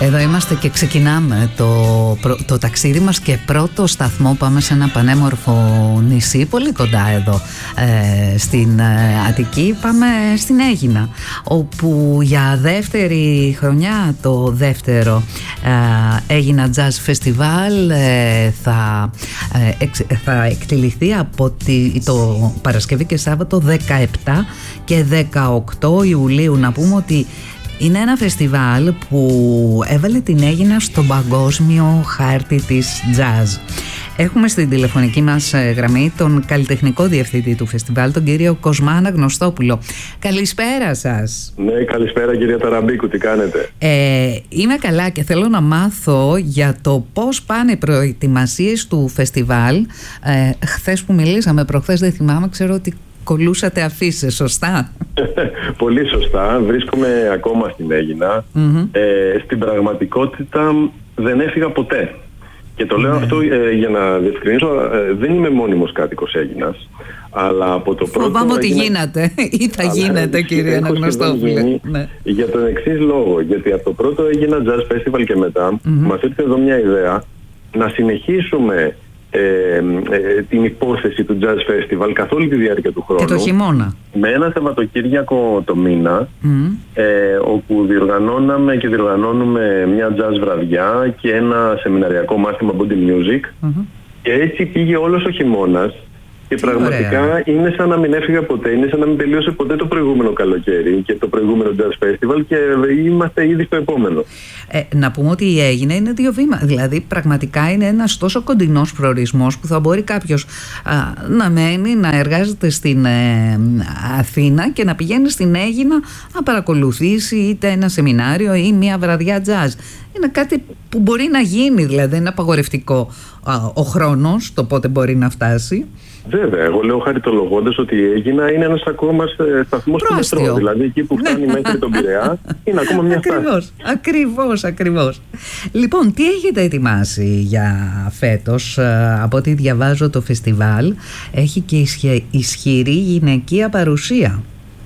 Εδώ είμαστε και ξεκινάμε το ταξίδι μας και πρώτο σταθμό πάμε σε ένα πανέμορφο νησί πολύ κοντά εδώ στην Αττική. Πάμε στην Αίγινα, όπου για δεύτερη χρονιά το δεύτερο Αίγινα Jazz Festival θα εκτεληθεί από το Παρασκευή και Σάββατο 17 και 18 Ιουλίου. Να πούμε ότι είναι ένα φεστιβάλ που έβαλε την Αίγινα στον παγκόσμιο χάρτη της jazz. Έχουμε στην τηλεφωνική μας γραμμή τον καλλιτεχνικό διευθυντή του φεστιβάλ, τον κύριο Κοσμά Αναγνωστόπουλο. Καλησπέρα σας. Ναι, καλησπέρα κυρία Ταραμπίκου, τι κάνετε? Είμαι καλά και θέλω να μάθω για το πώς πάνε οι προετοιμασίες του φεστιβάλ. Χθες που μιλήσαμε, προχθές δεν θυμάμαι, ξέρω ότι κολλούσατε αφίσες, σωστά? Πολύ σωστά. Βρίσκομαι ακόμα στην Αίγινα. Στην πραγματικότητα δεν έφυγα ποτέ. Και το λέω αυτό για να διευκρινίσω, δεν είμαι μόνιμος κάτοικος Αίγινας. Αλλά από το πρώτο. Φοβάμαι ότι γίνατε ή θα γίνετε, κύριε Αναγνωστόπουλε. Ναι. Για τον εξής λόγο. Γιατί από το πρώτο Αίγινα Jazz Festival και μετά μας ήρθε εδώ μια ιδέα να συνεχίσουμε την υπόθεση του Jazz Festival καθ' όλη τη διάρκεια του χρόνου. Και το χειμώνα. Με ένα Σαββατοκύριακο το μήνα, όπου διοργανώναμε και διοργανώνουμε μια jazz βραδιά και ένα σεμιναριακό μάθημα body music. Και έτσι πήγε όλος ο χειμώνας. Και πραγματικά είναι σαν να μην έφυγα ποτέ, είναι σαν να μην τελείωσε ποτέ το προηγούμενο καλοκαίρι και το προηγούμενο Jazz Festival και είμαστε ήδη στο επόμενο. Να πούμε ότι η Αίγινα είναι 2 βήματα, δηλαδή πραγματικά είναι ένας τόσο κοντινός προορισμός που θα μπορεί κάποιος να μένει, να εργάζεται στην Αθήνα και να πηγαίνει στην Αίγινα να παρακολουθήσει είτε ένα σεμινάριο ή μια βραδιά jazz. Είναι κάτι που μπορεί να γίνει, δηλαδή δεν είναι απαγορευτικό ο χρόνος, το πότε μπορεί να φτάσει. Βέβαια, εγώ λέω χαριτολογώντας ότι η Αίγινα είναι ένας ακόμα σταθμός του μετρό. Δηλαδή εκεί που φτάνει μέχρι τον Πειραιά είναι ακόμα μια στάση. Ακριβώς. Λοιπόν, τι έχετε ετοιμάσει για φέτος? Από ό,τι διαβάζω, το φεστιβάλ έχει και ισχυρή γυναικεία παρουσία.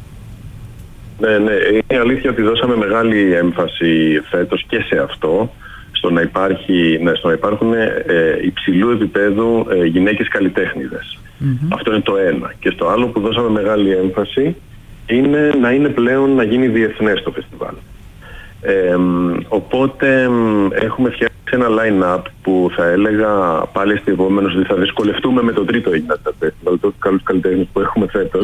Ναι, είναι αλήθεια ότι δώσαμε μεγάλη έμφαση φέτος και σε αυτό, στο να υπάρχουν υψηλού επίπεδου γυναίκες καλλιτέχνηδες. Αυτό είναι το ένα. Και στο άλλο που δώσαμε μεγάλη έμφαση είναι να είναι πλέον να γίνει διεθνές το φεστιβάλ. Οπότε έχουμε φτιάξει ένα line-up που θα έλεγα πάλι επόμενος ότι θα δυσκολευτούμε με το τρίτο Αίγινα Festival, τους καλούς καλλιτέχνες που έχουμε φέτος.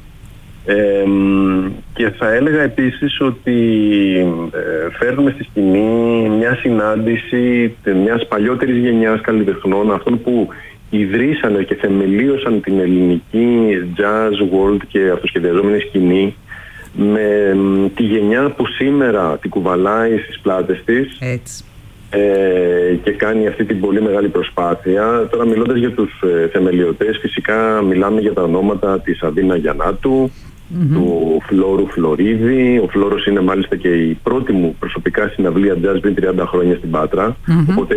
Και θα έλεγα επίσης ότι φέρνουμε στη σκηνή μια συνάντηση μιας παλιότερης γενιάς καλλιτεχνών, αυτών που ιδρύσανε και θεμελίωσαν την ελληνική jazz world και αυτοσχεδιαζόμενη σκηνή, με τη γενιά που σήμερα την κουβαλάει στις πλάτες της. Έτσι. Και κάνει αυτή την πολύ μεγάλη προσπάθεια. Τώρα μιλώντας για τους θεμελιωτές, φυσικά μιλάμε για τα ονόματα της Αδίνα Γιαννάτου, του Φλόρου Φλωρίδη. Ο Φλόρος είναι μάλιστα και η πρώτη μου προσωπικά συναυλία jazz πριν 30 χρόνια στην Πάτρα. Οπότε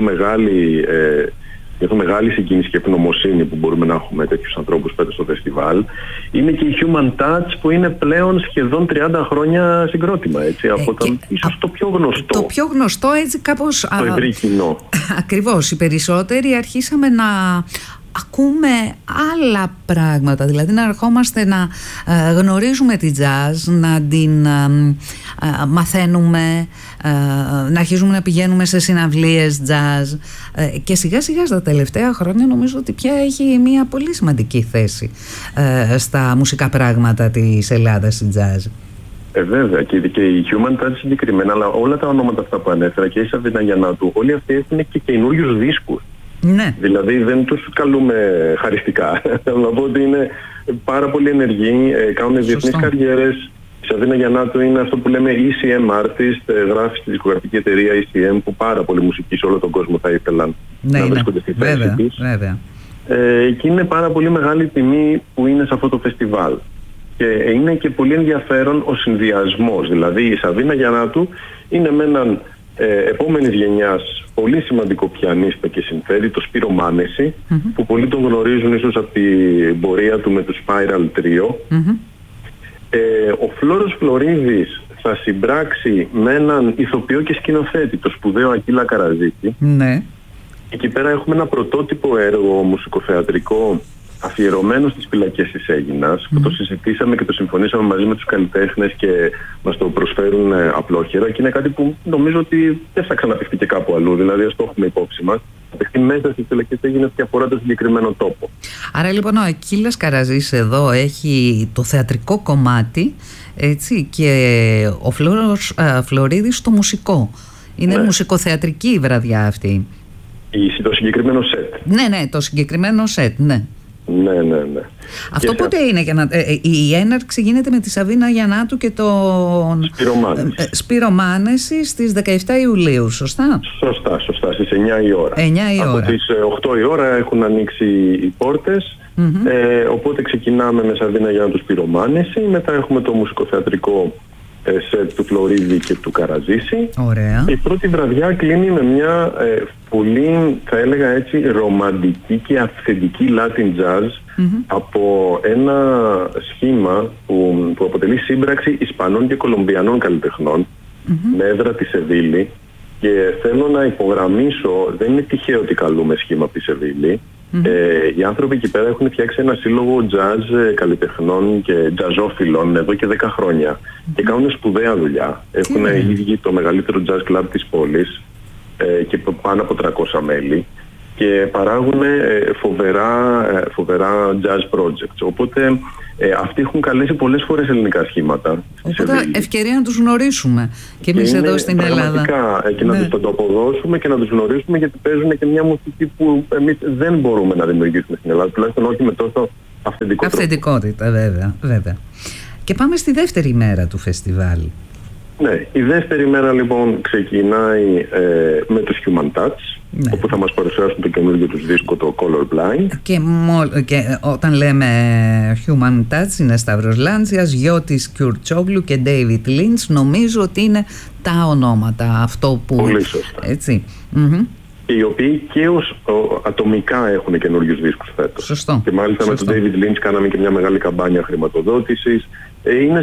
έχω μεγάλη συγκίνηση και ευγνωμοσύνη που μπορούμε να έχουμε τέτοιους ανθρώπους φέτος στο φεστιβάλ. Είναι και η Human Touch που είναι πλέον σχεδόν 30 χρόνια συγκρότημα, έτσι, από ίσως το πιο γνωστό. Το πιο γνωστό, έτσι κάπως. Το ευρύ κοινό. Ακριβώς. Οι περισσότεροι αρχίσαμε να ακούμε άλλα πράγματα, δηλαδή να ερχόμαστε να γνωρίζουμε τη jazz, να την μαθαίνουμε, να αρχίζουμε να πηγαίνουμε σε συναυλίες jazz και σιγά σιγά στα τελευταία χρόνια νομίζω ότι πια έχει μια πολύ σημαντική θέση στα μουσικά πράγματα της Ελλάδας η jazz. Βέβαια, και η Human Touch συγκεκριμένα, αλλά όλα τα ονόματα αυτά που ανέφερα και η Σαβίνα Γιαννάτου, όλοι αυτοί έχουν και καινούριους δίσκους. Ναι. Δηλαδή δεν τους καλούμε χαριστικά. Θέλω να πω ότι είναι πάρα πολύ ενεργοί, κάνουν διεθνείς καριέρες. Η Σαβίνα Γιαννάτου είναι αυτό που λέμε ECM artist, γράφει στη δισκογραφική εταιρεία ECM, που πάρα πολλοί μουσικοί σε όλο τον κόσμο θα ήθελαν να βρίσκονται στη θέση της. Βέβαια. Και είναι πάρα πολύ μεγάλη τιμή που είναι σε αυτό το φεστιβάλ. Και είναι και πολύ ενδιαφέρον ο συνδυασμός. Δηλαδή η Σαβίνα Γιαννάτου είναι με έναν επόμενης γενιάς πολύ σημαντικό πιανίστα και συνθέτη, το Σπύρο Μάνεση, που πολλοί τον γνωρίζουν ίσως από την πορεία του με το Spiral Trio. Ο Φλόρος Φλωρίδης θα συμπράξει με έναν ηθοποιό και σκηνοθέτη, το σπουδαίο Ακύλα Καραζίτη. Ναι. Εκεί πέρα έχουμε ένα πρωτότυπο έργο μουσικοθεατρικό αφιερωμένο στις φυλακές της Αίγινας, που το συζητήσαμε και το συμφωνήσαμε μαζί με τους καλλιτέχνες και μας το προσφέρουν απλόχερα, και είναι κάτι που νομίζω ότι δεν θα ξαναπαιχτεί και κάπου αλλού, δηλαδή ας το έχουμε υπόψη μας. Θα παιχτεί μέσα στις φυλακές της Αίγινας και αφορά το συγκεκριμένο τόπο. Άρα λοιπόν ο Ακύλας Καραζής εδώ έχει το θεατρικό κομμάτι, έτσι, και ο Φλωρίδης το μουσικό. Είναι μουσικοθεατρική η βραδιά αυτή. Το συγκεκριμένο σετ. Ναι, το συγκεκριμένο σετ, ναι. Ναι. Αυτό πότε είναι? Η έναρξη γίνεται με τη Σαβίνα Γιαννάτου και τον Σπύρο Μάνεση στις 17 Ιουλίου, σωστά? Σωστά, στις 9 η ώρα. 9 η ώρα. Από τις 8 η ώρα έχουν ανοίξει οι πόρτες, οπότε ξεκινάμε με Σαβίνα Γιαννάτου, Σπύρο Μάνεση, μετά έχουμε το μουσικοθεατρικό σετ του Φλωρίδη και του Καραζίση. Ωραία. Η πρώτη βραδιά κλείνει με μια πολύ, θα έλεγα έτσι, ρομαντική και αυθεντική Latin jazz από ένα σχήμα που αποτελεί σύμπραξη Ισπανών και Κολομβιανών καλλιτεχνών με έδρα τη Σεβίλη, και θέλω να υπογραμμίσω, δεν είναι τυχαίο ότι καλούμε σχήμα από τη Σεβίλη. Οι άνθρωποι εκεί πέρα έχουν φτιάξει ένα σύλλογο jazz καλλιτεχνών και τζαζόφιλων εδώ και 10 χρόνια και κάνουν σπουδαία δουλειά. Έχουν ήδη το μεγαλύτερο jazz club της πόλης και πάνω από 300 μέλη, και παράγουν φοβερά jazz projects. Οπότε αυτοί έχουν καλέσει πολλές φορές ελληνικά σχήματα. Οπότε ευκαιρία να τους γνωρίσουμε και εμείς εδώ στην Ελλάδα. Και να τους το αποδώσουμε και να τους γνωρίσουμε, γιατί παίζουν και μια μουσική που εμείς δεν μπορούμε να δημιουργήσουμε στην Ελλάδα, τουλάχιστον όχι με τόσο αυθεντικότητα. Βέβαια. Και πάμε στη δεύτερη μέρα του φεστιβάλ. Ναι, η δεύτερη μέρα λοιπόν ξεκινάει με τους Human Touch, όπου θα μας παρουσιάσουν το καινούργιο τους δίσκο, το Color Blind. Και όταν λέμε Human Touch είναι Σταύρος Λάντσιας, Γιώτης Κιουρτσόγλου και David Lynch. Νομίζω ότι είναι τα ονόματα, αυτό που... Πολύ σωστά. Έτσι. Οι οποίοι και ατομικά έχουν καινούριους δίσκους φέτος. Σωστό. Και μάλιστα με τον David Lynch κάναμε και μια μεγάλη καμπάνια χρηματοδότησης. Είναι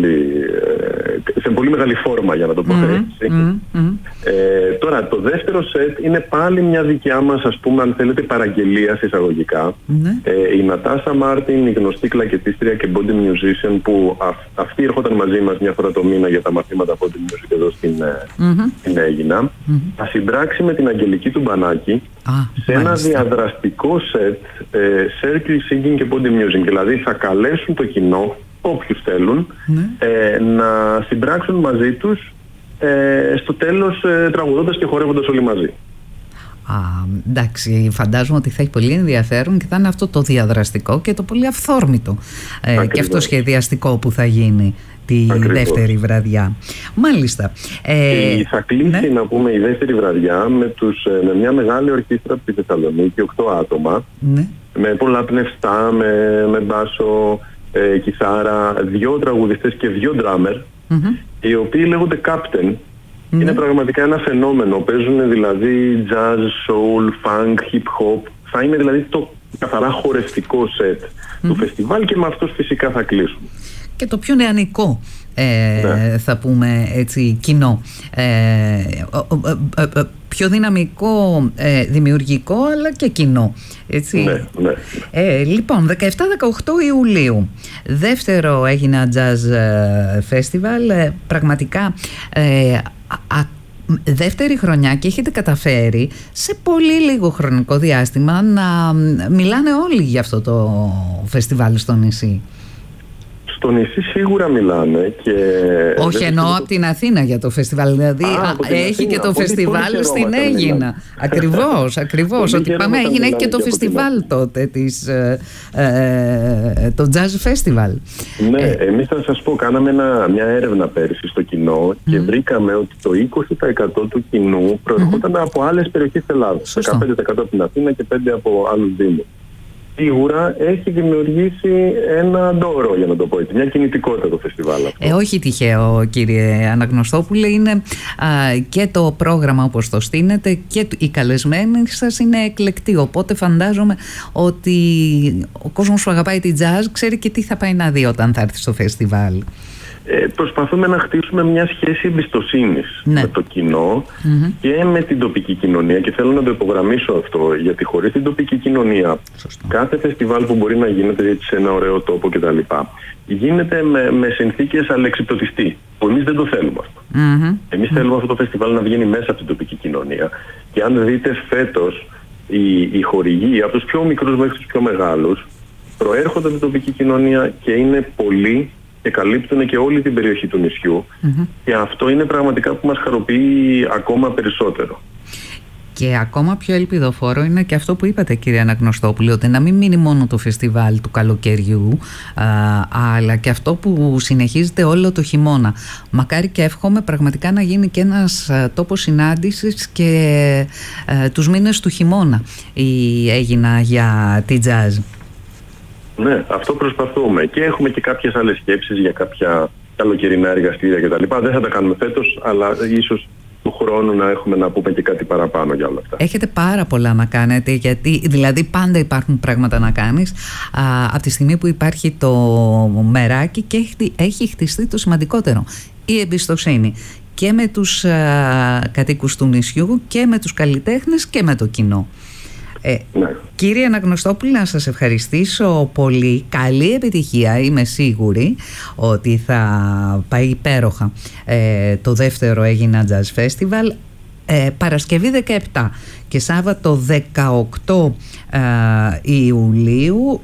σε πολύ μεγάλη φόρμα, για να το πω έτσι. Τώρα το δεύτερο σετ είναι πάλι μια δικιά μας, ας πούμε, αν θέλετε, παραγγελία εισαγωγικά. Η Νατάσα Μάρτιν, η γνωστή κλακετίστρια και body musician, που αυτή έρχονταν μαζί μας μια φορά το μήνα για τα μαθήματα body music εδώ στην Αίγινα, θα συμπράξει με την Αγγελική του Μπανάκη σε ένα διαδραστικό σετ circle singing και body music. Δηλαδή θα καλέσουν το κοινό, όποιους θέλουν, να συμπράξουν μαζί τους, στο τέλος τραγουδώντας και χορεύοντας όλοι μαζί. Εντάξει, φαντάζομαι ότι θα έχει πολύ ενδιαφέρον και θα είναι αυτό το διαδραστικό και το πολύ αυθόρμητο και αυτό σχεδιαστικό που θα γίνει τη δεύτερη βραδιά. Μάλιστα. Θα κλείσει, να πούμε, η δεύτερη βραδιά με μια μεγάλη ορχήστρα από τη Θεσσαλονίκη, 8 άτομα, με πολλά πνευστά, με μπάσο, κιθάρα, 2 τραγουδιστές και 2 drummer, οι οποίοι λέγονται Captain. Είναι πραγματικά ένα φαινόμενο. Παίζουν δηλαδή jazz, soul, funk, hip hop. Θα είναι δηλαδή το καθαρά χορευτικό σετ του φεστιβάλ, και με αυτούς φυσικά θα κλείσουμε. Και το πιο νεανικό, θα πούμε έτσι, κοινό. Πιο δυναμικό, δημιουργικό, αλλά και κοινό. Έτσι. Λοιπόν, 17-18 Ιουλίου, δεύτερο Αίγινα Jazz Festival. Πραγματικά δεύτερη χρονιά, και έχετε καταφέρει σε πολύ λίγο χρονικό διάστημα να μιλάνε όλοι για αυτό το φεστιβάλ στο νησί. Στο νησί σίγουρα μιλάνε. Και όχι, εννοώ από την Αθήνα για το φεστιβάλ. Δηλαδή έχει και το φεστιβάλ στην Αίγινα. Ακριβώς. Ότι πάμε Αίγινα, έχει και το φεστιβάλ τότε, το Jazz Festival. Ναι, εμείς θα σας πω, κάναμε μια έρευνα πέρυσι στο κοινό και βρήκαμε ότι το 20% του κοινού προερχόταν από άλλες περιοχές της Ελλάδας. 15% από την Αθήνα και 5% από άλλους δήμους. Σίγουρα έχει δημιουργήσει ένα ντόρο, για να το πω έτσι, μια κινητικότητα το φεστιβάλ αυτό. Όχι τυχαίο, κύριε Αναγνωστόπουλε, είναι και το πρόγραμμα όπως το στείνετε και οι καλεσμένοι σας είναι εκλεκτοί, οπότε φαντάζομαι ότι ο κόσμος που αγαπάει τη jazz ξέρει και τι θα πάει να δει όταν θα έρθει στο φεστιβάλ. προσπαθούμε να χτίσουμε μια σχέση εμπιστοσύνης με το κοινό και με την τοπική κοινωνία, και θέλω να το υπογραμμίσω αυτό, γιατί χωρίς την τοπική κοινωνία κάθε φεστιβάλ που μπορεί να γίνεται σε ένα ωραίο τόπο κτλ. Γίνεται με συνθήκες αλεξιπτωτιστή, που εμείς δεν το θέλουμε αυτό. Εμείς θέλουμε αυτό το φεστιβάλ να βγαίνει μέσα από την τοπική κοινωνία, και αν δείτε φέτος οι χορηγοί από τους πιο μικρούς μέχρι τους πιο μεγάλους προέρχονται από την τοπική κοινωνία και είναι πολλοί και καλύπτουν και όλη την περιοχή του νησιού, και αυτό είναι πραγματικά που μας χαροποιεί ακόμα περισσότερο. Και ακόμα πιο ελπιδοφόρο είναι και αυτό που είπατε, κύριε Αναγνωστόπουλη, ότι να μην μείνει μόνο το φεστιβάλ του καλοκαιριού, αλλά και αυτό που συνεχίζεται όλο το χειμώνα. Μακάρι και εύχομαι πραγματικά να γίνει και ένας τόπος συνάντησης και τους μήνες του χειμώνα η Αίγινα για τη jazz. Ναι, αυτό προσπαθούμε, και έχουμε και κάποιες άλλες σκέψεις για κάποια καλοκαιρινά εργαστήρια κτλ. Δεν θα τα κάνουμε φέτος, αλλά ίσως του χρόνου να έχουμε να πούμε και κάτι παραπάνω για όλα αυτά. Έχετε πάρα πολλά να κάνετε, γιατί δηλαδή πάντα υπάρχουν πράγματα να κάνεις από τη στιγμή που υπάρχει το μεράκι και έχει χτιστεί το σημαντικότερο, η εμπιστοσύνη, και με τους κατοίκους του νησιού και με τους καλλιτέχνες και με το κοινό. Ναι. Κύριε Αναγνωστόπουλη, να σας ευχαριστήσω πολύ. Καλή επιτυχία. Είμαι σίγουρη ότι θα πάει υπέροχα το δεύτερο Αίγινα Jazz Festival, Παρασκευή 17 και Σάββατο 18 Ιουλίου.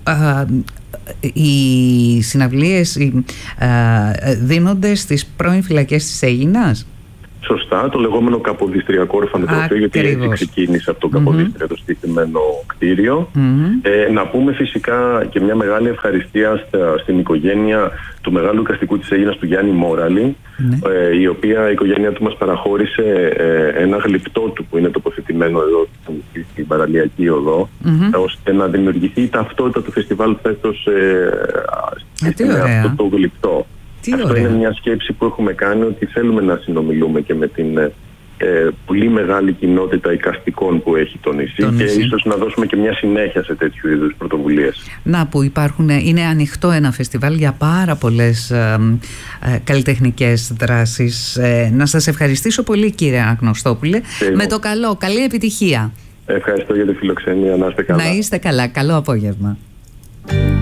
Οι συναυλίες δίνονται στις πρώην φυλακές της Αίγινας. Σωστά, το λεγόμενο Καποδιστριακό Ορφανοτροφείο, γιατί έτσι ξεκίνησε από το Καποδίστρια το συγκεκριμένο κτίριο. Να πούμε φυσικά και μια μεγάλη ευχαριστία στην οικογένεια του μεγάλου εικαστικού της Αίγινας, του Γιάννη Μόραλη, η οικογένεια του μας παραχώρησε ένα γλυπτό του που είναι τοποθετημένο εδώ στην παραλιακή οδό, ώστε να δημιουργηθεί η ταυτότητα του φεστιβάλ φέτος με αυτό το γλυπτό. Αυτό είναι μια σκέψη που έχουμε κάνει, ότι θέλουμε να συνομιλούμε και με την πολύ μεγάλη κοινότητα εικαστικών που έχει το νησί, και ίσως να δώσουμε και μια συνέχεια σε τέτοιου είδους πρωτοβουλίες. Να, που είναι ανοιχτό ένα φεστιβάλ για πάρα πολλές καλλιτεχνικές δράσεις. Να σας ευχαριστήσω πολύ, κύριε Αναγνωστόπουλε. Με το καλό, καλή επιτυχία. Ευχαριστώ για τη φιλοξενία, να είστε καλά. Να είστε καλά, καλό απόγευμα.